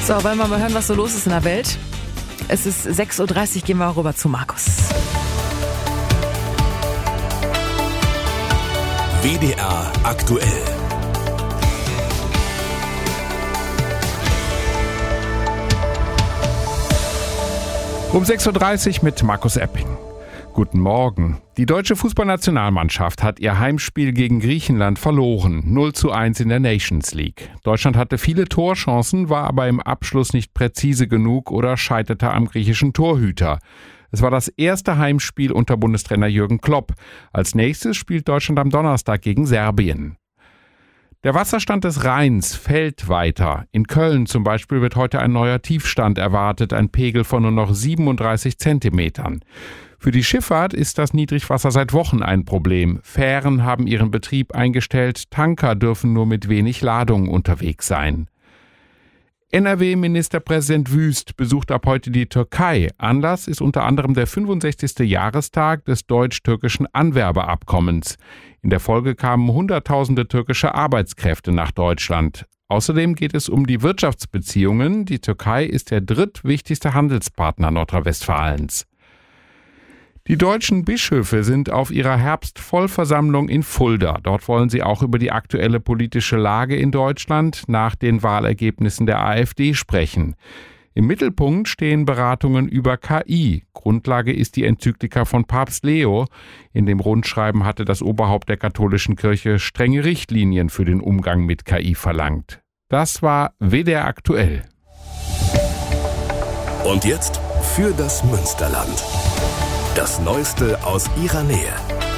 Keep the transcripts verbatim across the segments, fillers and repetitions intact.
So, wollen wir mal hören, was so los ist in der Welt? Es ist sechs Uhr dreißig, gehen wir rüber zu Markus. W D R aktuell. Um sechs Uhr dreißig mit Markus Epping. Guten Morgen. Die deutsche Fußballnationalmannschaft hat ihr Heimspiel gegen Griechenland verloren. null zu eins in der Nations League. Deutschland hatte viele Torchancen, war aber im Abschluss nicht präzise genug oder scheiterte am griechischen Torhüter. Es war das erste Heimspiel unter Bundestrainer Jürgen Klopp. Als nächstes spielt Deutschland am Donnerstag gegen Serbien. Der Wasserstand des Rheins fällt weiter. In Köln zum Beispiel wird heute ein neuer Tiefstand erwartet, ein Pegel von nur noch siebenunddreißig Zentimetern. Für die Schifffahrt ist das Niedrigwasser seit Wochen ein Problem. Fähren haben ihren Betrieb eingestellt, Tanker dürfen nur mit wenig Ladung unterwegs sein. N R W-Ministerpräsident Wüst besucht ab heute die Türkei. Anlass ist unter anderem der fünfundsechzigste Jahrestag des deutsch-türkischen Anwerbeabkommens. In der Folge kamen Hunderttausende türkische Arbeitskräfte nach Deutschland. Außerdem geht es um die Wirtschaftsbeziehungen. Die Türkei ist der drittwichtigste Handelspartner Nordrhein-Westfalens. Die deutschen Bischöfe sind auf ihrer Herbstvollversammlung in Fulda. Dort wollen sie auch über die aktuelle politische Lage in Deutschland nach den Wahlergebnissen der AfD sprechen. Im Mittelpunkt stehen Beratungen über K I. Grundlage ist die Enzyklika von Papst Leo. In dem Rundschreiben hatte das Oberhaupt der katholischen Kirche strenge Richtlinien für den Umgang mit K I verlangt. Das war W D R aktuell. Und jetzt für das Münsterland. Das Neueste aus ihrer Nähe.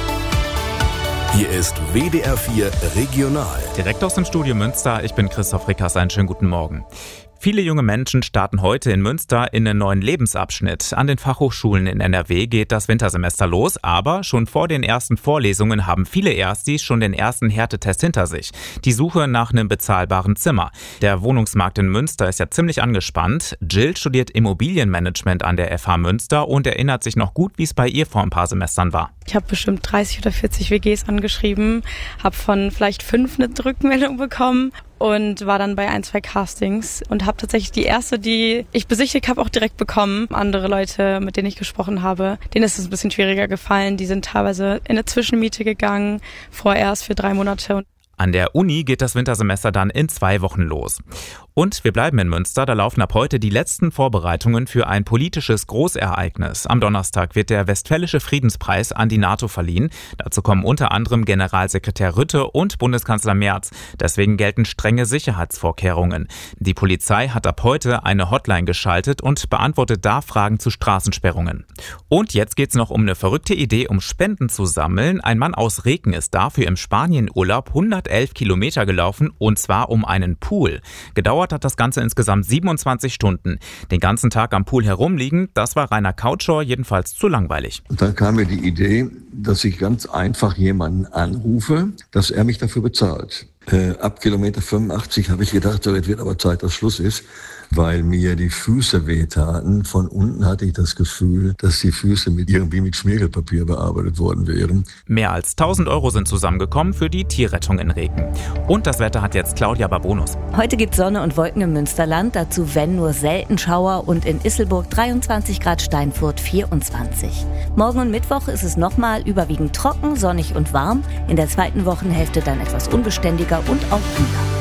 Hier ist W D R vier Regional. Direkt aus dem Studio Münster, ich bin Christoph Rickers, einen schönen guten Morgen. Viele junge Menschen starten heute in Münster in einen neuen Lebensabschnitt. An den Fachhochschulen in N R W geht das Wintersemester los, aber schon vor den ersten Vorlesungen haben viele Erstis schon den ersten Härtetest hinter sich. Die Suche nach einem bezahlbaren Zimmer. Der Wohnungsmarkt in Münster ist ja ziemlich angespannt. Jill studiert Immobilienmanagement an der F H Münster und erinnert sich noch gut, wie es bei ihr vor ein paar Semestern war. Ich habe bestimmt dreißig oder vierzig W Gs angeschrieben, habe von vielleicht fünf eine Rückmeldung bekommen und war dann bei ein, zwei Castings und habe tatsächlich die erste, die ich besichtigt habe, auch direkt bekommen. Andere Leute, mit denen ich gesprochen habe, denen ist es ein bisschen schwieriger gefallen. Die sind teilweise in eine Zwischenmiete gegangen, vorerst für drei Monate. An der Uni geht das Wintersemester dann in zwei Wochen los. Und wir bleiben in Münster, da laufen ab heute die letzten Vorbereitungen für ein politisches Großereignis. Am Donnerstag wird der Westfälische Friedenspreis an die NATO verliehen. Dazu kommen unter anderem Generalsekretär Rutte und Bundeskanzler Merz. Deswegen gelten strenge Sicherheitsvorkehrungen. Die Polizei hat ab heute eine Hotline geschaltet und beantwortet da Fragen zu Straßensperrungen. Und jetzt geht's noch um eine verrückte Idee, um Spenden zu sammeln. Ein Mann aus Reken ist dafür im Spanienurlaub hundertelf Kilometer gelaufen, und zwar um einen Pool. Gedauert hat das Ganze insgesamt siebenundzwanzig Stunden. Den ganzen Tag am Pool herumliegen, das war Rainer Kautschor jedenfalls zu langweilig. Und dann kam mir die Idee, dass ich ganz einfach jemanden anrufe, dass er mich dafür bezahlt. Äh, ab Kilometer fünfundachtzig habe ich gedacht, so, jetzt wird aber Zeit, dass Schluss ist, weil mir die Füße wehtaten. Von unten hatte ich das Gefühl, dass die Füße mit irgendwie mit Schmirgelpapier bearbeitet worden wären. Mehr als tausend Euro sind zusammengekommen für die Tierrettung in Reken. Und das Wetter hat jetzt Claudia Babonus. Heute gibt es Sonne und Wolken im Münsterland, dazu wenn nur selten Schauer, und in Isselburg dreiundzwanzig Grad, Steinfurt vierundzwanzig. Morgen und Mittwoch ist es nochmal überwiegend trocken, sonnig und warm. In der zweiten Wochenhälfte dann etwas unbeständiger und auch kühler.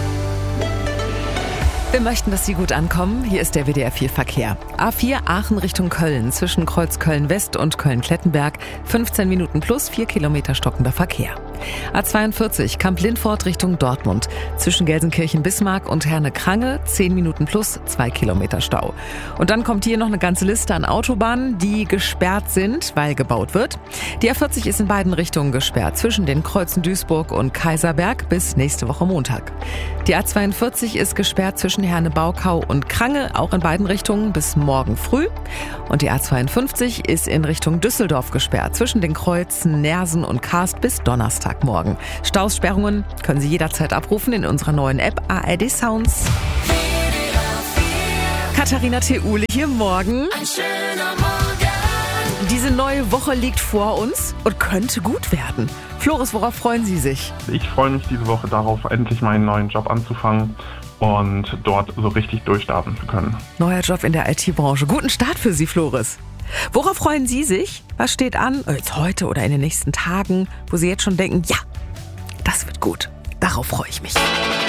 Wir möchten, dass Sie gut ankommen. Hier ist der W D R vier Verkehr. A vier Aachen Richtung Köln, zwischen Kreuz Köln-West und Köln-Klettenberg. fünfzehn Minuten plus, vier Kilometer stockender Verkehr. A zweiundvierzig Kamp-Lindfort Richtung Dortmund, zwischen Gelsenkirchen-Bismarck und Herne-Krange. zehn Minuten plus, zwei Kilometer Stau. Und dann kommt hier noch eine ganze Liste an Autobahnen, die gesperrt sind, weil gebaut wird. Die A vierzig ist in beiden Richtungen gesperrt, zwischen den Kreuzen Duisburg und Kaiserberg bis nächste Woche Montag. Die A zweiundvierzig ist gesperrt zwischen Herne-Baukau und Krange, auch in beiden Richtungen bis morgen früh. Und die A zweiundfünfzig ist in Richtung Düsseldorf gesperrt, zwischen den Kreuzen Nersen und Karst bis Donnerstagmorgen. Staussperrungen können Sie jederzeit abrufen in unserer neuen App A R D Sounds. Katharina Theule hier, morgen. Ein schöner Morgen. Diese neue Woche liegt vor uns und könnte gut werden. Floris, worauf freuen Sie sich? Ich freue mich diese Woche darauf, endlich meinen neuen Job anzufangen und dort so richtig durchstarten zu können. Neuer Job in der I T-Branche. Guten Start für Sie, Floris. Worauf freuen Sie sich? Was steht an? Jetzt heute oder in den nächsten Tagen, wo Sie jetzt schon denken, ja, das wird gut. Darauf freue ich mich.